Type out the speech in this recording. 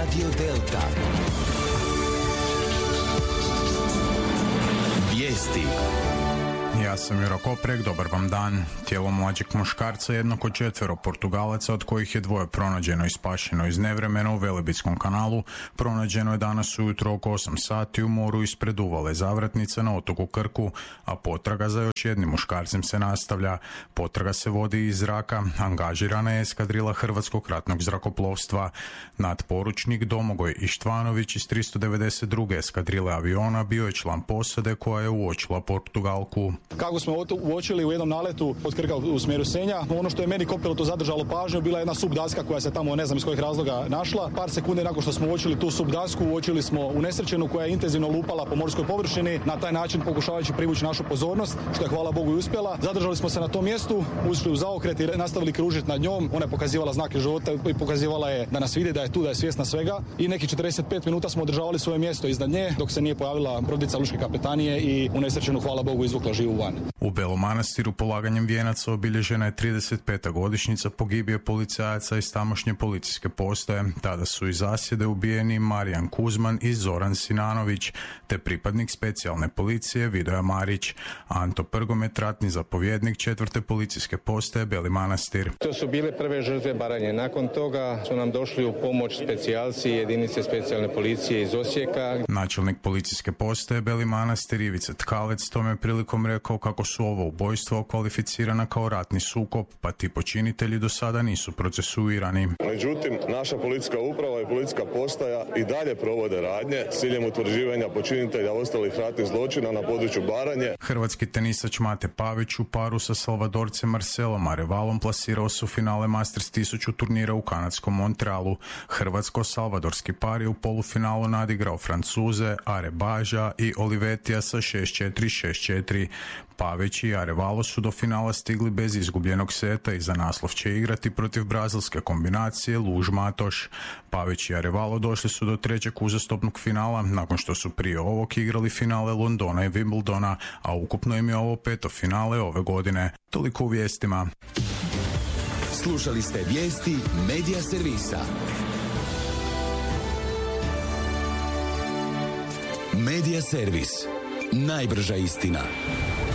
Radio Delta. Vijesti. Ja sam Juro Koprek, dobar vam dan. Tijelo mlađeg muškarca, jednog od 4 Portugalaca, od kojih je 2 pronađeno i spašeno iz nevremena u Velebitskom kanalu, pronađeno je danas ujutro oko 8 sati u moru ispred uvale Zavratnica na otoku Krku, a potraga za još jednim muškarcem se nastavlja. Potraga se vodi iz zraka, angažirana je eskadrila Hrvatskog ratnog zrakoplovstva. Nadporučnik Domagoj Ištvanović iz 392. eskadrile aviona bio je član posade koja je uočila Portugalku. Kako smo uočili u jednom naletu od Krka u smjeru Senja, ono što je meni kopilotu zadržalo pažnju bila jedna subdaska koja se tamo ne znam iz kojih razloga našla. Par sekundi nakon što smo uočili tu subdasku, uočili smo unesrećenu koja je intenzivno lupala po morskoj površini, na taj način pokušavajući privući našu pozornost, što je hvala Bogu i uspjela. Zadržali smo se na tom mjestu, ušli u zaokret i nastavili kružiti nad njom. Ona je pokazivala znake života i pokazivala je da nas vidi, da je tu, da je svjesna svega. I neki 45 minuta smo održavali svoje mjesto iznad nje dok se nije pojavila brodica lučke kapetanije i unesrećenu hvala Bogu izvukla živu van. U Belom Manastiru polaganjem vijenaca obilježena je 35. godišnjica pogibije policajaca iz tamošnje policijske postaje. Tada su iz zasjede ubijeni Marijan Kuzman i Zoran Sinanović, te pripadnik specijalne policije Vidoja Marić. Anto Prgomet, ratni zapovjednik 4. policijske postaje Beli Manastir. To su bile prve žrtve Baranje. Nakon toga su nam došli u pomoć specijalci jedinice specijalne policije iz Osijeka. Načelnik policijske postaje Beli Manastir Ivica Tkalec tome prilikom rekao kako su ovo ubojstva okvalificirana kao ratni sukob, pa ti počinitelji do sada nisu procesuirani. Međutim, naša policijska uprava i policijska postaja i dalje provode radnje s ciljem utvrđivanja počinitelja ostalih ratnih zločina na području Baranje. Hrvatski tenisač Mate Pavić u paru sa Salvadorcem Marcelom Arevalom plasirao su finale Masters 1000 turnira u kanadskom Montrealu. Hrvatsko-salvadorski par je u polufinalu nadigrao Francuze Arebaža i Olivetija sa 6-4, 6-4. Pavić i Arevalo su do finala stigli bez izgubljenog seta i za naslov će igrati protiv brazilske kombinacije Luž-Matoš. Pavić i Arevalo došli su do 3. uzastopnog finala nakon što su prije ovog igrali finale Londona i Wimbledona, a ukupno im je ovo 5. finale ove godine. Toliko u vijestima. Slušali ste vijesti Medija servisa. Medija servis. Najbrža istina.